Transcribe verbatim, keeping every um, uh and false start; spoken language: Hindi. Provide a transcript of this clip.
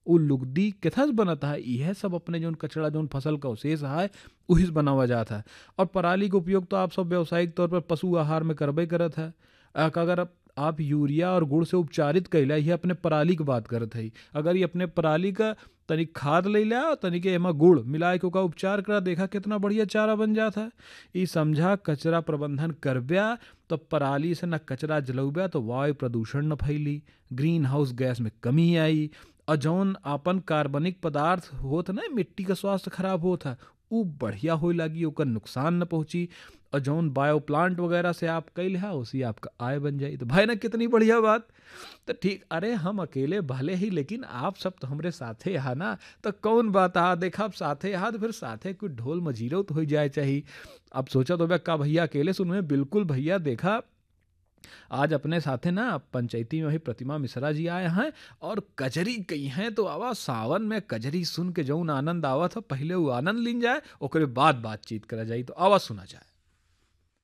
उ लुगदी केथस बनत है, यह सब अपने जौन कचरा जौन फसल का अवशेष है उही से बनावा जात है। और पराली का उपयोग तो आप सब व्यावसायिक तौर पर पशु आहार में करबे करत है। अ, अगर आप आप यूरिया और गुड़ से उपचारित कैला, ये अपने पराली की बात करत है। अगर ये अपने पराली का तनिक खाद ले ला और तनिक एमा गुड़ मिला के ओका उपचार करा, देखा कितना बढ़िया चारा बन जाता है। ई समझा कचरा प्रबंधन करब्या तो पराली से न कचरा जलौब्या तो वायु प्रदूषण न फैली, ग्रीन हाउस गैस में कमी आई, और जौन आपन कार्बनिक पदार्थ होत ना मिट्टी का स्वास्थ्य खराब होत है उ बढ़िया होए लगी, ओकर नुकसान न पहुंची। और जौन बायो प्लांट वगैरह से आप कैल है उसी आपका आय बन जाई। तो भाई ना कितनी बढ़िया बात। तो ठीक, अरे हम अकेले भले ही, लेकिन आप सब तो हमरे साथे यहाँ ना, तो कौन बात आ, देखा आप साथे यहाँ तो फिर साथे कुछ ढोल मजीरो तो हो जाए चाहिए। अब सोचा तो का भैया अकेले सुनवे, बिल्कुल भैया, देखा आज अपने साथे ना पंचायती में वही प्रतिमा मिश्रा जी आए हैं और कजरी कही हैं। तो आवा सावन में कजरी सुन के जौन आनंद आवा था, पहले वो आनंद लीन जाए, ओकरे बाद बातचीत करा जाए। तो आवा सुना जाए।